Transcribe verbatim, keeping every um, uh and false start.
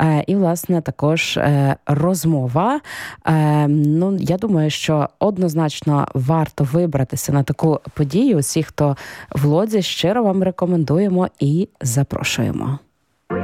І, власне, також розмова. Ну, я думаю, що однозначно варто вибратися на таку подію. Усі, хто в Лодзі, щиро вам рекомендуємо і запрошуємо.